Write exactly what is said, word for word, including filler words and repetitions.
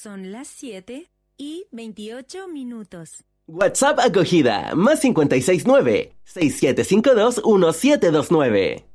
Son las siete y veintiocho minutos. WhatsApp acogida, más cincuenta y seis nueve, seis siete cinco dos, uno siete dos nueve.